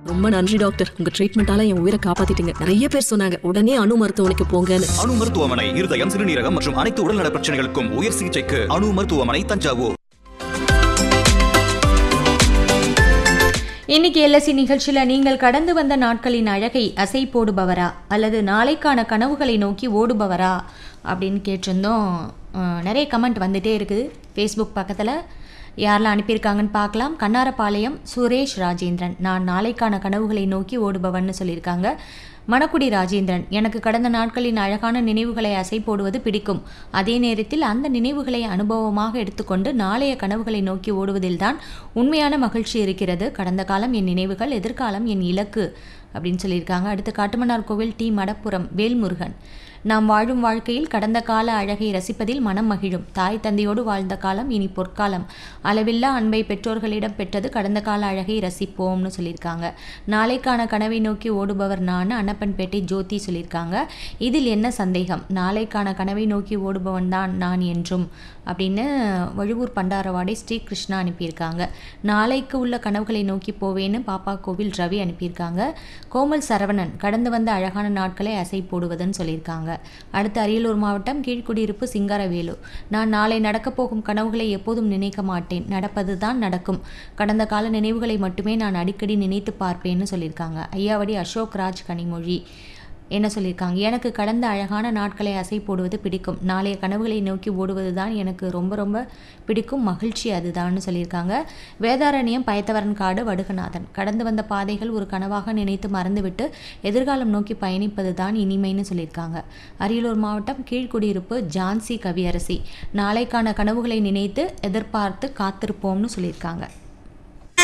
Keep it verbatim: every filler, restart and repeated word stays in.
ரொம்ப நன்றி டாக்டர், உங்க ட்ரீட்மெண்டால என் உயிரை காப்பாத்திட்டீங்க. நிறைய பேர் சொன்னாங்க உடனே அணு மருத்துவமனைக்கு போங்கன்னு. அணு மருத்துவமனை இருதயம், சிறுநீரகம் மற்றும் அனைத்து உடல்நல பிரச்சனைகளுக்கும் உயர் சிகிச்சைக்கு அணு மருத்துவமனை, தஞ்சாவூர். இன்னைக்கு எல்எஸ்சி நிகழ்ச்சியில் நீங்கள் கடந்து வந்த நாட்களின் அழகை அசை போடுபவரா அல்லது நாளைக்கான கனவுகளை நோக்கி ஓடுபவரா அப்படின்னு கேட்டிருந்தோம். நிறைய கமெண்ட் வந்துகிட்டே இருக்குது ஃபேஸ்புக் பக்கத்தில். யாரெல்லாம் அனுப்பியிருக்காங்கன்னு பார்க்கலாம். கண்ணாரப்பாளையம் சுரேஷ் ராஜேந்திரன், நான் நாளைக்கான கனவுகளை நோக்கி ஓடுபவன்னு சொல்லியிருக்காங்க. மணக்குடி ராஜேந்திரன், எனக்கு கடந்த நாட்களின் அழகான நினைவுகளை அசை போடுவது பிடிக்கும். அதே நேரத்தில் அந்த நினைவுகளை அனுபவமாக எடுத்துக்கொண்டு நாளைய கனவுகளை நோக்கி ஓடுவதில்தான் உண்மையான மகிழ்ச்சி இருக்கிறது. கடந்த காலம் என் நினைவுகள், எதிர்காலம் என் இலக்கு அப்படின்னு சொல்லியிருக்காங்க. அடுத்து காட்டுமன்னார் கோவில் டி மடப்புரம் வேல்முருகன், நாம் வாழும் வாழ்க்கையில் கடந்த கால அழகை ரசிப்பதில் மனம் மகிழும். தாய் தந்தையோடு வாழ்ந்த காலம் இனி பொற்காலம். அளவில்லா அன்பை பெற்றோர்களிடம் பெற்றது. கடந்த கால அழகை ரசிப்போம்னு சொல்லியிருக்காங்க. நாளைக்கான கனவை நோக்கி ஓடுபவர் நான், அன்னப்பன்பேட்டை ஜோதி சொல்லியிருக்காங்க. இதில் என்ன சந்தேகம், நாளைக்கான கனவை நோக்கி ஓடுபவன் தான் நான் என்றும் அப்படின்னு வழுவூர் பண்டாரவாடை ஸ்ரீ கிருஷ்ணா அனுப்பியிருக்காங்க. நாளைக்கு உள்ள கனவுகளை நோக்கி போவேன்னு பாப்பா கோவில் ரவி அனுப்பியிருக்காங்க. கோமல் சரவணன், கடந்து வந்த அழகான நாட்களை அசை போடுவதுன்னு சொல்லியிருக்காங்க. அடுத்து அரியலூர் மாவட்டம் கீழ்குடியிருப்பு சிங்காரவேலு, நான் நாளை நடக்கப் போகும் கனவுகளை எப்போதும் நினைக்க மாட்டேன், நடப்பது தான் நடக்கும். கடந்த கால நினைவுகளை மட்டுமே நான் அடிக்கடி நினைத்து பார்ப்பேன்னு சொல்லியிருக்காங்க. ஐயாவடி அசோக் ராஜ் கனிமொழி என்ன சொல்லியிருக்காங்க, எனக்கு கடந்த அழகான நாட்களை அசை போடுவது பிடிக்கும். நாளைய கனவுகளை நோக்கி ஓடுவது தான் எனக்கு ரொம்ப ரொம்ப பிடிக்கும், மகிழ்ச்சி அதுதான்னு சொல்லியிருக்காங்க. வேதாரண்யம் பயத்தவரன் காடு வடுகநாதன், கடந்து வந்த பாதைகள் ஒரு கனவாக நினைத்து மறந்துவிட்டு எதிர்காலம் நோக்கி பயணிப்பது தான் இனிமைன்னு சொல்லியிருக்காங்க. அரியலூர் மாவட்டம் கீழ்குடியிருப்பு ஜான்சி கவியரசி, நாளைக்கான கனவுகளை நினைத்து எதிர்பார்த்து காத்திருப்போம்னு சொல்லியிருக்காங்க.